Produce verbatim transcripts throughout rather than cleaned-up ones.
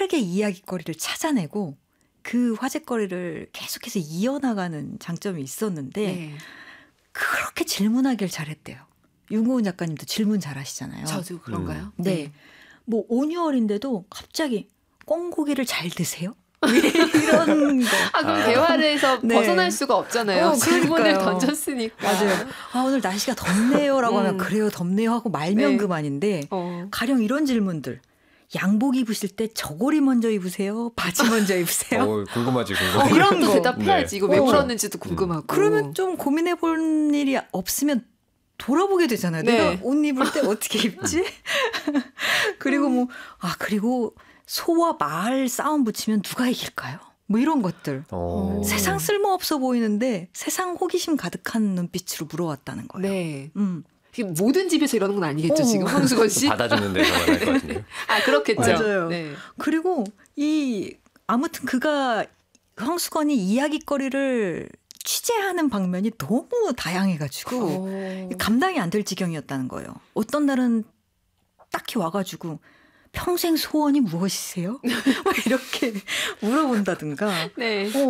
빠르게 이야깃거리를 찾아내고 그 화제거리를 계속해서 이어나가는 장점이 있었는데 네. 그렇게 질문하길 잘했대요. 윤고은 작가님도 질문 잘하시잖아요. 저도 그런가요? 음. 네. 뭐 온유월인데도 갑자기 꽁고기를 잘 드세요? 이런 거. 아, 그럼 아. 대화에서 네. 벗어날 수가 없잖아요. 어, 질문을 던졌으니까. 맞아요. 아, 오늘 날씨가 덥네요라고 하면 음. 그래요, 덥네요 하고 말면 네. 그만인데 어. 가령 이런 질문들. 양복 입으실 때 저고리 먼저 입으세요? 바지 먼저 입으세요? 어, 궁금하지, 궁금하지. 어, 이런 거 대답해야지. 네. 이거 왜 어. 그러는지도 궁금하고. 그러면 좀 고민해 볼 일이 없으면 돌아보게 되잖아요. 네. 내가 옷 입을 때 어떻게 입지? 그리고 뭐, 아, 그리고 소와 말 싸움 붙이면 누가 이길까요? 뭐 이런 것들. 오. 세상 쓸모없어 보이는데 세상 호기심 가득한 눈빛으로 물어왔다는 거예요. 네. 음. 모든 집에서 이러는 건 아니겠죠, 오. 지금 황수건 씨? 받아주는 데서만 할 것 같은데요. 아, 그렇겠죠. 맞아요. 네. 그리고 이 아무튼 그가 황수건이 이야깃거리를 취재하는 방면이 너무 다양해가지고 오. 감당이 안 될 지경이었다는 거예요. 어떤 날은 딱히 와가지고 평생 소원이 무엇이세요? 이렇게 물어본다든가. 네. 어.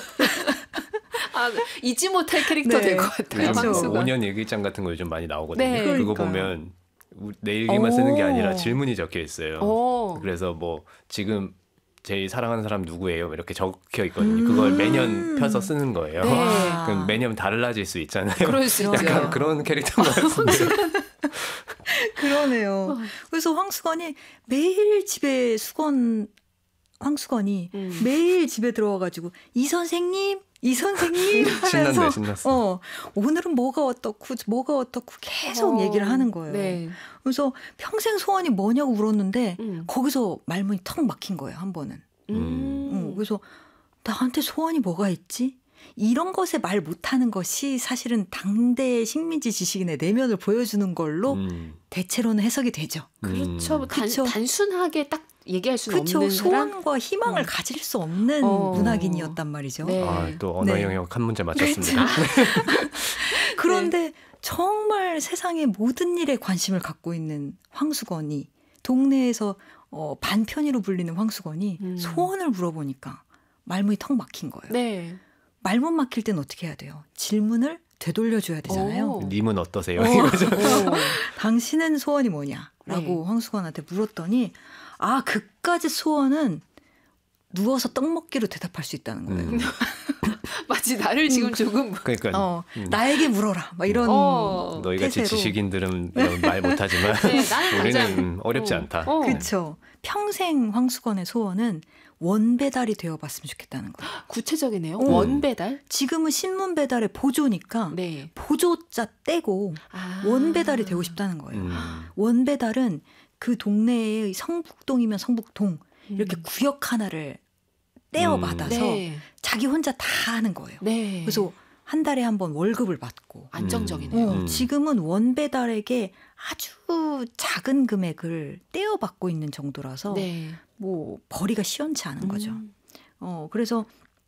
아, 잊지 못할 캐릭터 네. 될 것 같아요. 그렇죠. 오 년 일기장 같은 거 요즘 많이 나오거든요. 네. 그거 보면 내 일기만 쓰는 게 아니라 질문이 적혀 있어요. 오. 그래서 뭐 지금 제일 사랑하는 사람 누구예요? 이렇게 적혀 있거든요. 음. 그걸 매년 펴서 쓰는 거예요. 네. 그럼 매년 달라질 수 있잖아요. 그럴 수 있죠. 약간 그런 캐릭터인 것 같은데. 그러네요. 그래서 황수건이 매일 집에 수건 황수건이 음. 매일 집에 들어와가지고 이 선생님 이 선생님 하면서 신났네, 신났어. 어, 오늘은 뭐가 어떻고 뭐가 어떻고 계속 어, 얘기를 하는 거예요. 네. 그래서 평생 소원이 뭐냐고 물었는데 음. 거기서 말문이 턱 막힌 거예요. 한 번은. 음. 어, 그래서 나한테 소원이 뭐가 있지? 이런 것에 말 못하는 것이 사실은 당대 식민지 지식인의 내면을 보여주는 걸로 음. 대체로는 해석이 되죠. 그렇죠. 음. 단, 단순하게 딱 얘기할 수는 그쵸. 없는 소원과 사람? 희망을 음. 가질 수 없는 어. 문학인이었단 말이죠. 네. 아, 또 언어 네. 영역 한 문제 맞췄습니다. 그런데 네. 정말 세상의 모든 일에 관심을 갖고 있는 황수건이 동네에서 어, 반편이로 불리는 황수건이 음. 소원을 물어보니까 말문이 턱 막힌 거예요. 네. 말문 막힐 땐 어떻게 해야 돼요? 질문을 되돌려줘야 되잖아요. 오. 님은 어떠세요? 당신은 소원이 뭐냐라고 네. 황수건한테 물었더니 아, 그까지 소원은 누워서 떡 먹기로 대답할 수 있다는 거예요. 음. 마치 나를 지금 조금 그러니까 어, 음. 나에게 물어라 막 이런 어. 너희같이 지식인들은 말 못하지만 네, 우리는 어렵지 어. 않다. 어. 그렇죠. 평생 황수건의 소원은 원배달이 되어봤으면 좋겠다는 거예요. 구체적이네요. 음. 원배달? 지금은 신문 배달의 보조니까 네. 보조자 떼고 아. 원배달이 되고 싶다는 거예요. 음. 원배달은 그 동네의 성북동이면 성북동 음. 이렇게 구역 하나를 떼어받아서 음. 네. 자기 혼자 다 하는 거예요. 네. 그래서 한 달에 한 번 월급을 받고. 안정적이네요. 어, 지금은 원배달에게 아주 작은 금액을 떼어받고 있는 정도라서 네. 뭐 벌이가 시원치 않은 거죠. 음. 어, 그래서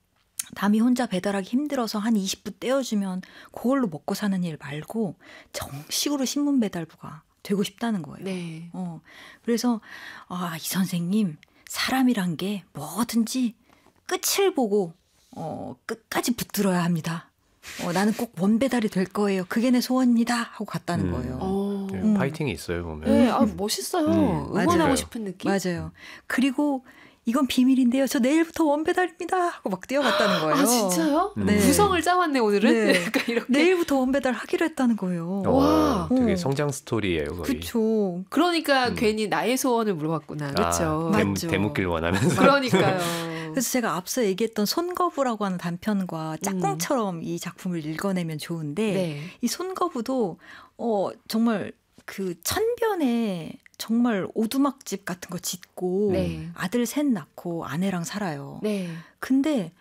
남이 혼자 배달하기 힘들어서 한 이십 부 떼어주면 그걸로 먹고 사는 일 말고 정식으로 신문 배달부가 되고 싶다는 거예요. 네. 어, 그래서 아, 이 선생님 사람이란 게 뭐든지 끝을 보고 어, 끝까지 붙들어야 합니다. 어, 나는 꼭 원배달이 될 거예요. 그게 내 소원입니다. 하고 갔다는 음. 거예요. 어. 네, 음. 파이팅이 있어요 보면. 네, 아, 멋있어요. 음. 응원하고 맞아요. 싶은 느낌. 맞아요. 그리고 이건 비밀인데요. 저 내일부터 원배달입니다. 하고 막 뛰어갔다는 거예요. 아, 진짜요? 음. 네. 구성을 짜왔네 오늘은. 네. 약간 이렇게. 내일부터 원배달 하기로 했다는 거예요. 와, 되게 성장 스토리예요. 거의. 그렇죠. 그러니까 음. 괜히 나의 소원을 물어봤구나. 그렇죠. 아, 대, 맞죠. 대묻길 원하면서. 그러니까요. 그래서 제가 앞서 얘기했던 손거부라고 하는 단편과 짝꿍처럼 음. 이 작품을 읽어내면 좋은데 네. 이 손거부도 어, 정말 그 천변에 정말 오두막집 같은 거 짓고 네. 아들 셋 낳고 아내랑 살아요. 네. 근데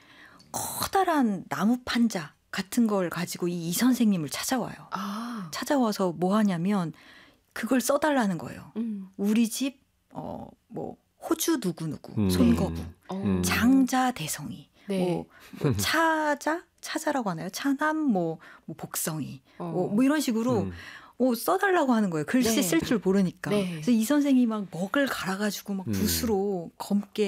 커다란 나무 판자 같은 걸 가지고 이, 이 선생님을 찾아와요. 아. 찾아와서 뭐 하냐면 그걸 써달라는 거예요. 음. 우리 집 어, 뭐 호주 누구누구 음. 손거부 음. 장자 대성이 네. 뭐, 뭐 차자 차자라고 하나요? 차남 뭐, 뭐 복성이 어. 뭐, 뭐 이런 식으로 음. 어, 써달라고 하는 거예요. 글씨 네. 쓸 줄 모르니까. 네. 그래서 이 선생이 막 먹을 갈아가지고 막 붓으로 음. 검게